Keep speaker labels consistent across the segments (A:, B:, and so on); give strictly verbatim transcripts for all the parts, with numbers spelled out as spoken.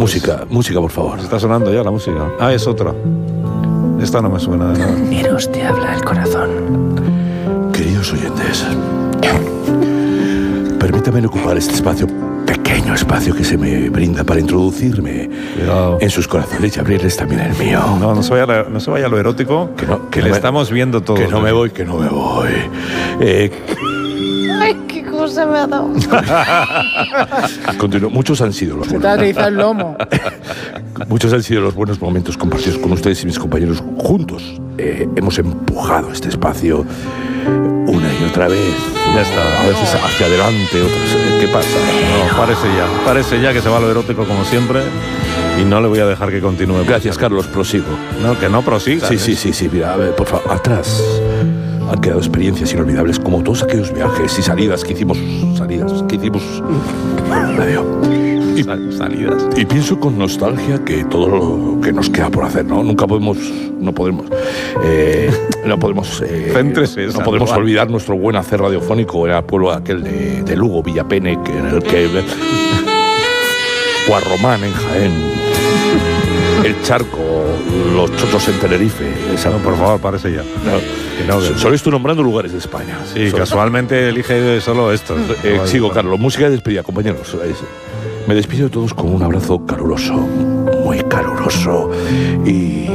A: Música, música, por favor.
B: Está sonando ya la música. Ah, es otra. Esta no me suena de nada.
C: Eros te habla el corazón.
A: Queridos oyentes, permítanme ocupar este espacio, pequeño espacio que se me brinda para introducirme
B: Cuidado.
A: en sus corazones y abrirles también el mío.
B: No, no se vaya, no se vaya a lo erótico,
A: Que no,
B: que
A: no
B: le
A: me-
B: estamos viendo todo.
A: Que no me voy, que no me voy. Eh,
D: Ay, qué cosa me ha dado.
A: continúo. Muchos han sido los
E: Se te
A: buenos.
E: ateriza el lomo.
A: Muchos han sido los buenos momentos compartidos con ustedes y mis compañeros juntos. Eh, hemos empujado este espacio una y otra vez.
B: Ya está.
A: A veces hacia adelante, otras. ¿Qué pasa?
B: No, párese ya. Párese ya que se va a lo erótico como siempre y no le voy a dejar que continúe.
A: Gracias, Carlos. Prosigo.
B: No, que no prosiga.
A: Sí, sí, sí, sí. Mira, a ver, por favor, atrás. Han quedado experiencias inolvidables como todos aquellos viajes y salidas que hicimos. Salidas que hicimos. Adiós. Y,
B: Salidas.
A: y pienso con nostalgia que todo lo que nos queda por hacer, ¿no? Nunca podemos, no podemos, eh, no podemos, eh,
B: Céntrese,
A: no podemos
B: Sandoval.
A: olvidar nuestro buen hacer radiofónico en el pueblo aquel de, de Lugo, Villapene, que en el que Guarromán en Jaén, el Charco, los Chotos en Tenerife. Esa,
B: No, por favor, párese ya.
A: no,
B: Que no, que-
A: solo estoy nombrando lugares de España.
B: Sí,
A: Solo-
B: casualmente elige solo esto.
A: Eh, sigo, Carlos. Música de despedida, compañeros. Eh, Me despido de todos con un abrazo caluroso, muy caluroso. Y...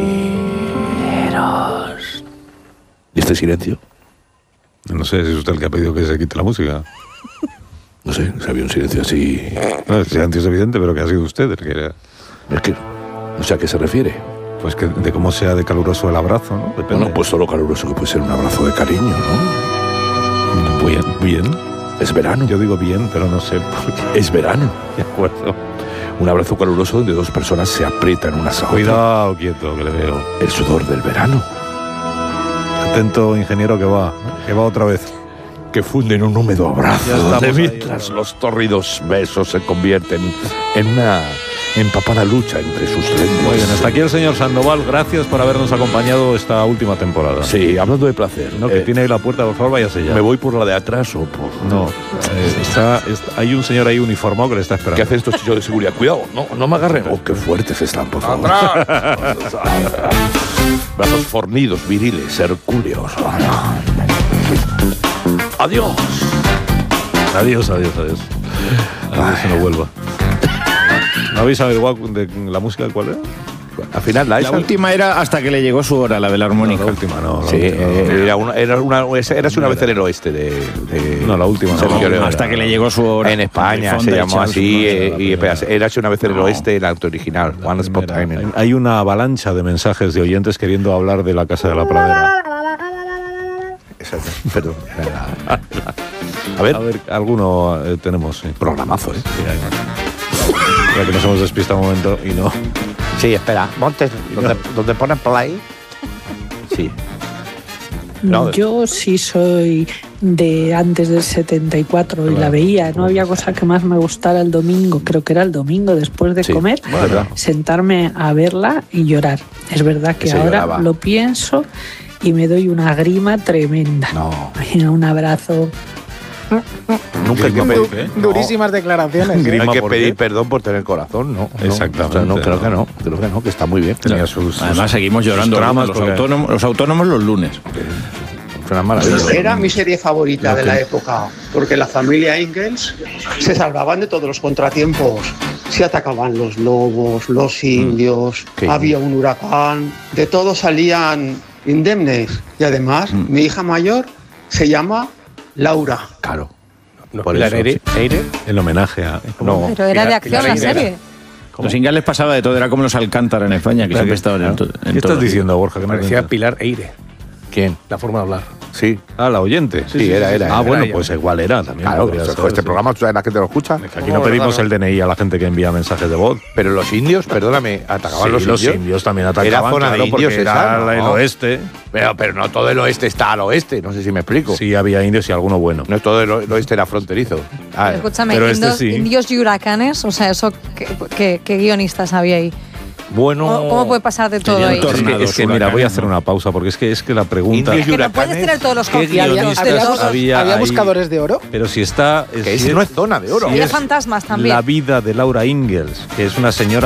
A: ¿Y este silencio?
B: No sé si es usted el que ha pedido que se quite la música.
A: No sé, si había un silencio así...
B: No, el silencio es evidente, pero que ha sido usted el que...
A: Es que... No sé a qué se refiere.
B: Pues que de cómo sea de caluroso el abrazo, ¿no? Depende.
A: Bueno, pues todo lo caluroso que puede ser un abrazo de cariño, ¿no?
B: Bien, bien.
A: Es verano.
B: Yo digo bien, pero no sé por qué.
A: Es verano.
B: De acuerdo.
A: Un abrazo caluroso donde dos personas se aprietan unas a otras.
B: Cuidado, quieto, que le veo.
A: El sudor del verano.
B: Atento, ingeniero, que va. Que va otra vez.
A: Que funden un húmedo abrazo.
B: Ya estamos
A: donde
B: ahí.
A: mientras los tórridos besos se convierten en una empapada lucha entre sus lenguas.
B: Muy bien, hasta aquí el señor Sandoval. Gracias por habernos acompañado esta última temporada.
A: Sí, hablando de placer.
B: No, que
A: eh,
B: tiene ahí la puerta, por favor, váyase ya.
A: ¿Me voy por la de atrás o por...?
B: No, eh, está, está- hay un señor ahí uniformado que le está esperando.
A: ¿Qué hacen estos chicos de seguridad? Cuidado, no, no me agarren. Oh, qué fuertes están, por favor. Brazos fornidos, viriles, hercúleos. Adiós.
B: Adiós, adiós, adiós. Adiós, que no vuelva. ¿No habéis averiguado de la música cuál era?
A: Al final, la,
C: La
A: esa,
C: última era hasta que le llegó su hora, la de la
B: No,
C: armónica.
B: la última, no. La
A: Sí,
B: última,
A: eh,
B: no.
A: era una, era una, esa- era una vez en el oeste de, de-
B: No, la última, no.
A: Sergio Leone.
C: Hasta que le llegó su hora.
A: En España
C: Fonda
A: se
C: y
A: llamó
C: Charles
A: así,
C: Bronson.
A: eh, y espera, era así una vez en el
C: No.
A: oeste, el auto original, One Spot
B: Mira,
A: Time.
B: hay- Hay una avalancha de mensajes de oyentes queriendo hablar de la Casa de la Pradera.
A: Exacto, perdón. A ver,
B: A ver, alguno eh, tenemos, sí.
A: programazo, ¿eh?
B: Sí, hay más. Espera, que nos hemos despistado un momento y no.
A: Sí, espera, Montes, donde, donde ponen play. Sí. No,
F: Yo sí soy de antes del setenta y cuatro y la veía. No había cosa que más me gustara el domingo, creo que era el domingo después de
A: Sí,
F: comer,
A: bueno.
F: sentarme a verla y llorar. Es verdad que
A: Se
F: ahora
A: lloraba.
F: lo pienso y me doy una grima tremenda.
A: No.
F: Un abrazo.
A: Nunca hay que
E: Du-
A: pedir, ¿eh?
E: Durísimas declaraciones. ¿eh?
B: Grima,
A: Hay que
B: ¿por
A: pedir
B: qué?
A: perdón por tener corazón, ¿no? No,
B: Exactamente.
A: o sea, no, creo que no, creo que no, que está muy bien.
B: Tenía sus, sus-
C: Además, seguimos llorando
B: sus tramas
C: los,
B: porque-
C: autónomos, los autónomos los lunes.
A: Suena maravilloso.
G: Era mi serie favorita de la época, porque la familia Ingalls se salvaban de todos los contratiempos. Se atacaban los lobos, los indios,
A: Qué
G: había un huracán, de todo salían indemnes. Y además, mi hija mayor se llama Laura.
A: Claro.
H: No,
A: Por
H: Pilar
A: eso.
H: Eire, Eire.
B: en homenaje a.
A: No.
D: Pero era de acción la
H: Pilar
D: serie.
C: Los Ingales pasaba de todo, era como los Alcántara en España, que siempre estaban en, to- en
B: ¿Qué estás
C: todo.
B: diciendo, Borja? Que no
H: Parecía
B: entiendo?
H: Pilar Eire,
A: ¿Quién?
H: la forma de hablar.
A: Sí.
B: Ah, la oyente.
A: Sí, era, era,
B: Ah,
A: era
B: bueno,
H: ella.
B: pues igual era también.
A: Claro,
B: podría
A: pues,
B: ser,
A: este
B: sí.
A: programa, ¿tú sabes la gente lo escucha?
B: Que aquí no pedimos el D N I a la gente que envía mensajes de voz.
A: Pero los indios, perdóname, atacaban
B: Sí,
A: los
B: los
A: indios.
B: indios también atacaban.
A: Era zona
B: claro,
A: de indios
B: porque
A: esa,
B: era
A: ¿no?
B: el oeste.
A: Pero, pero no todo el oeste está al oeste, no sé si me explico.
B: Sí, había indios y alguno bueno.
A: No es todo el, o- el oeste era fronterizo. Ah,
D: Escúchame,
B: pero este
D: indios,
B: sí.
D: indios y huracanes, o sea, eso, ¿qué, qué- qué guionistas había ahí?
A: bueno.
D: ¿Cómo, cómo puede pasar de todo
C: Serían
D: ahí?
C: tor-
B: Es que, es
C: Tornados,
B: que, mira, voy a
C: huracanes,
B: hacer
C: ¿no?
B: una pausa porque es que es que la pregunta.
A: Indios y
D: Que no puedes
A: huracanes,
D: tener todos los
B: ¿qué
D: conflictos
E: Había,
B: guionistas
D: de
E: había,
D: todos.
B: había
E: había
B: ahí?
E: buscadores de oro.
B: Pero si está.
A: Que
B: si
A: ese no es zona de oro.
B: si
D: Había
B: es
D: fantasmas también.
B: La vida de Laura Ingalls, que es una señora